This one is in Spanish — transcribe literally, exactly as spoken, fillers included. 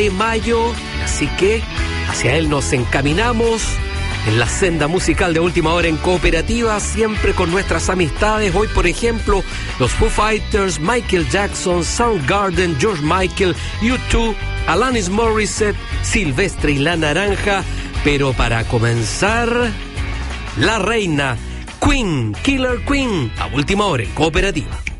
de mayo, así que hacia él nos encaminamos en la senda musical de Última Hora en Cooperativa, siempre con nuestras amistades. Hoy, por ejemplo, los Foo Fighters, Michael Jackson, Soundgarden, George Michael, U dos, Alanis Morissette, Silvestre y La Naranja. Pero para comenzar, la reina Queen, Killer Queen, a Última Hora en Cooperativa.